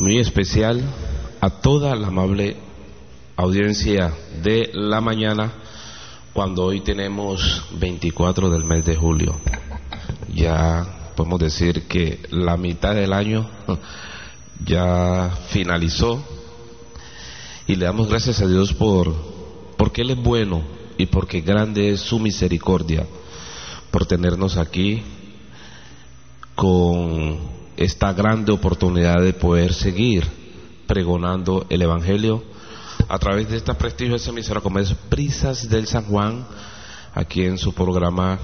muy especial a toda la amable audiencia de la mañana, cuando hoy tenemos 24 del mes de julio. Ya podemos decir que la mitad del año ya finalizó, y le damos gracias a Dios porque Él es bueno y porque grande es su misericordia, por tenernos aquí con esta grande oportunidad de poder seguir pregonando el Evangelio a través de esta prestigiosa emisora como es Brisas del San Juan, aquí en su programa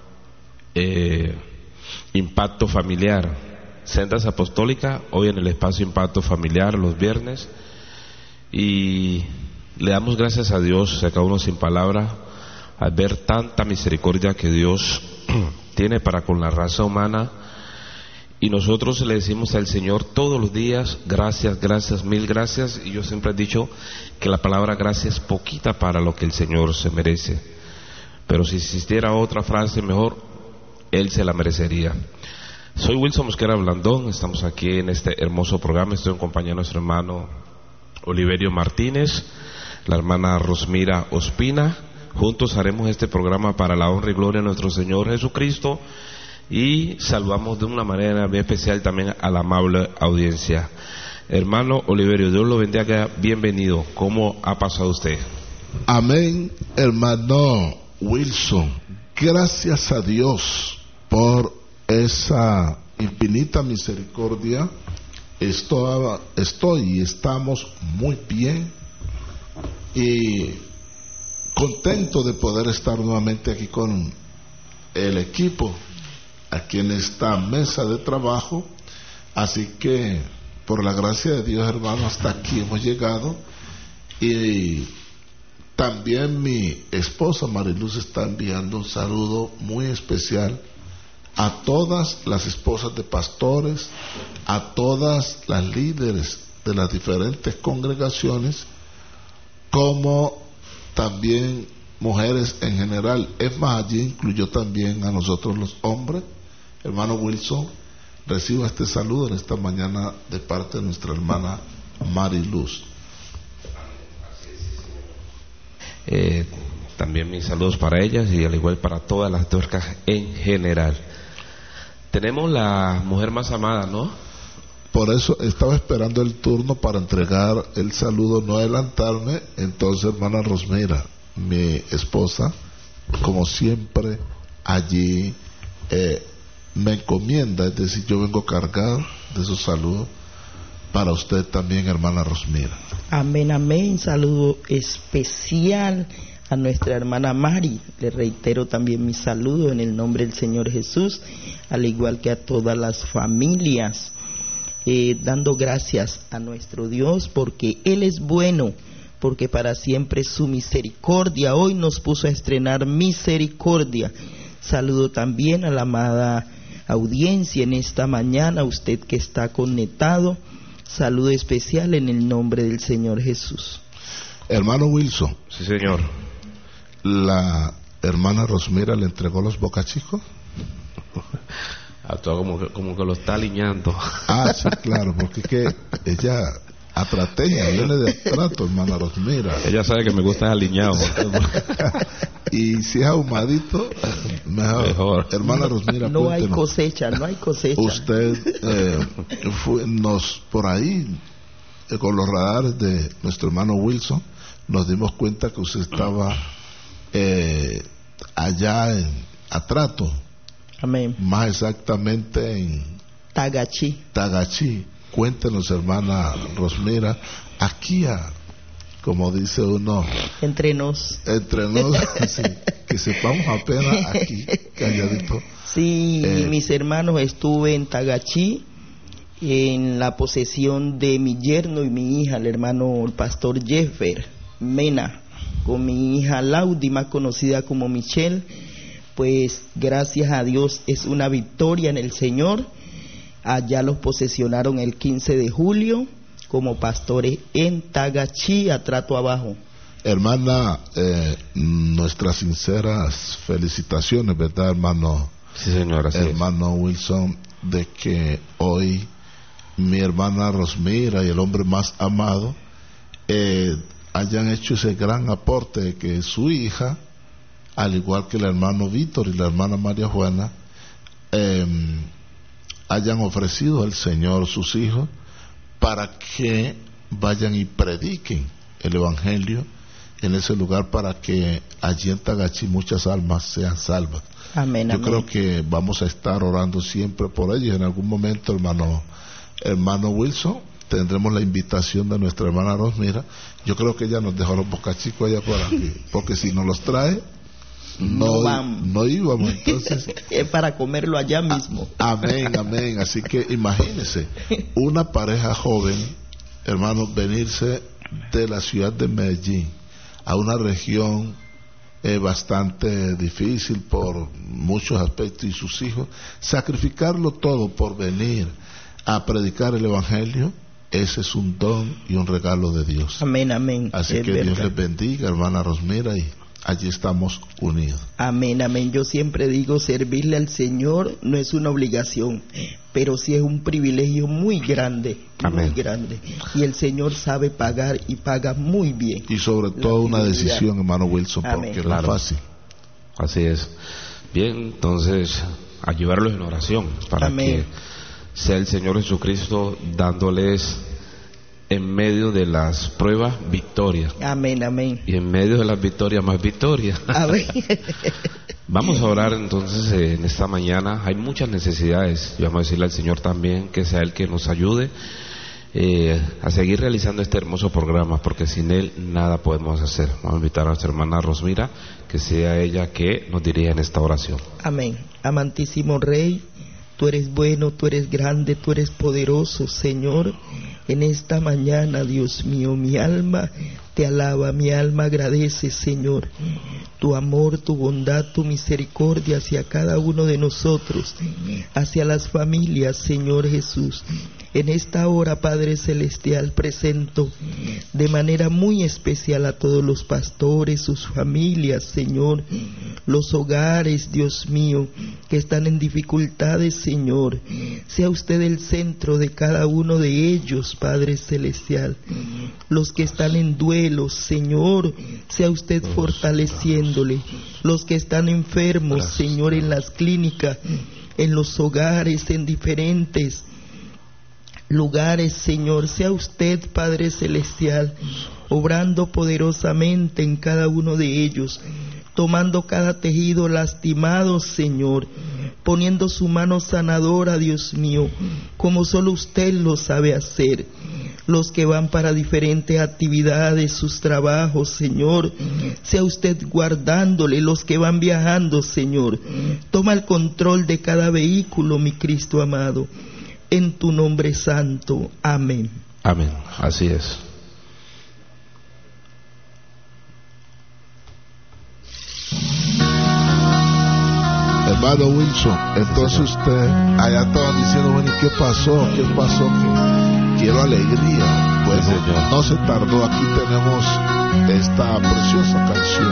Impacto Familiar, Sendas Apostólica, hoy en el espacio Impacto Familiar los viernes. Y le damos gracias a Dios, se acaba uno sin palabras, al ver tanta misericordia que Dios tiene para con la raza humana. Y nosotros le decimos al Señor todos los días, gracias, gracias, mil gracias. Y yo siempre he dicho que la palabra gracias es poquita para lo que el Señor se merece. Pero si existiera otra frase mejor, Él se la merecería. Soy Wilson Mosquera Blandón, estamos aquí en este hermoso programa, estoy en compañía de nuestro hermano Oliverio Martínez, la hermana Rosmira Ospina. Juntos haremos este programa para la honra y gloria de nuestro Señor Jesucristo. Y saludamos de una manera muy especial también a la amable audiencia. Hermano Oliverio, Dios lo bendiga, bienvenido. ¿Cómo ha pasado usted? Amén, hermano Wilson. Gracias a Dios por esa infinita misericordia. Estoy y estamos muy bien y contento de poder estar nuevamente aquí con el equipo, aquí en esta mesa de trabajo. Así que por la gracia de Dios, hermano, hasta aquí hemos llegado. Y también mi esposa Mariluz está enviando un saludo muy especial a todas las esposas de pastores, a todas las líderes de las diferentes congregaciones, como también mujeres en general. Es más, allí incluyó también a nosotros los hombres. Hermano Wilson, reciba este saludo en esta mañana de parte de nuestra hermana Mariluz. También mis saludos para ellas y al igual para todas las tuercas en general. Tenemos la mujer más amada, ¿no? Por eso estaba esperando el turno para entregar el saludo, no adelantarme. Entonces, hermana Rosmira, mi esposa, como siempre, allí me encomienda, es decir, yo vengo cargado de su saludo para usted también, hermana Rosmira. Amén, amén. Saludo especial a nuestra hermana Mari. Le reitero también mi saludo en el nombre del Señor Jesús, al igual que a todas las familias, dando gracias a nuestro Dios porque Él es bueno, porque para siempre es su misericordia. Hoy nos puso a estrenar misericordia. Saludo también a la amada audiencia en esta mañana, usted que está conectado. Saludo especial en el nombre del Señor Jesús. Hermano Wilson. Sí, señor. ¿La hermana Rosmira le entregó los bocachicos? A todo como que lo está alineando. Ah, sí, claro, porque es que ella atrateña, viene de atrato, hermana Rosmira. Ella sabe que me gusta alineado. Y si es ahumadito, mejor. Hermana Rosmira, no cuéntenos. hay cosecha, no hay cosecha. Usted por ahí, con los radares de nuestro hermano Wilson, nos dimos cuenta que usted estaba allá en Atrato. Amén. Más exactamente en Tagachí. Cuéntenos, hermana Rosmira, aquí como dice uno, entre nos, sí, que sepamos apenas aquí, calladito. Sí, mis hermanos, estuve en Tagachí en la posesión de mi yerno y mi hija, el hermano el pastor Jeffer Mena, con mi hija Laudi, más conocida como Michelle. Pues gracias a Dios es una victoria en el Señor. Allá los posesionaron el 15 de julio como pastores en Tagachí, Atrato abajo. Hermana, nuestras sinceras felicitaciones, ¿verdad, hermano? Sí, señora. Hermano Wilson, de que hoy mi hermana Rosmira y el hombre más amado hayan hecho ese gran aporte de que su hija, al igual que el hermano Víctor y la hermana María Juana, hayan ofrecido al Señor sus hijos para que vayan y prediquen el Evangelio en ese lugar, para que allí en Tagachí muchas almas sean salvas. Amén, Yo amén. creo que vamos a estar orando siempre por ellos. En algún momento, hermano Wilson, tendremos la invitación de nuestra hermana Rosmira. Yo creo que ella nos dejó los bocachicos allá por aquí, porque si nos los trae no íbamos. Entonces es para comerlo allá mismo. Amén, amén. Así que imagínense una pareja joven, hermanos, venirse de la ciudad de Medellín a una región bastante difícil por muchos aspectos, y sus hijos sacrificarlo todo por venir a predicar el Evangelio. Ese es un don y un regalo de Dios. Amén, amén. Así que Dios les bendiga, hermana Rosmira, y allí estamos unidos. Amén, amén. Yo siempre digo, servirle al Señor no es una obligación, pero sí es un privilegio muy grande, amén, muy grande. Y el Señor sabe pagar, y paga muy bien. Y sobre todo una decisión, hermano Wilson, amén, porque no es fácil. Así es. Bien, entonces, ayudarlos en oración para amén, que sea el Señor Jesucristo dándoles en medio de las pruebas victoria. Amén, amén. Y en medio de las victorias más victoria. Amén. Vamos a orar entonces en esta mañana. Hay muchas necesidades y vamos a decirle al Señor también que sea Él que nos ayude a seguir realizando este hermoso programa, porque sin Él nada podemos hacer. Vamos a invitar a nuestra hermana Rosmira, que sea ella que nos dirija en esta oración. Amén. Amantísimo Rey, tú eres bueno, tú eres grande, tú eres poderoso, Señor. En esta mañana, Dios mío, mi alma te alaba, mi alma agradece, Señor, tu amor, tu bondad, tu misericordia hacia cada uno de nosotros, hacia las familias, Señor Jesús. En esta hora, Padre Celestial, presento de manera muy especial a todos los pastores, sus familias, Señor, los hogares, Dios mío, que están en dificultades, Señor. Sea usted el centro de cada uno de ellos, Padre Celestial. Los que están en duelo, Señor, sea usted fortaleciéndole. Los que están enfermos, Señor, en las clínicas, en los hogares, en diferentes lugares, Señor, sea usted, Padre Celestial, obrando poderosamente en cada uno de ellos, tomando cada tejido lastimado, Señor, poniendo su mano sanadora, Dios mío, como solo usted lo sabe hacer. Los que van para diferentes actividades, sus trabajos, Señor, sea usted guardándole. Los que van viajando, Señor, toma el control de cada vehículo, mi Cristo amado, en tu nombre santo. Amén. Amén, así es. Hermano Wilson, entonces usted allá estaba diciendo, bueno, ¿y qué pasó? ¿Qué pasó? Que quiero alegría. Pues sí, señor. No se tardó, aquí tenemos esta preciosa canción.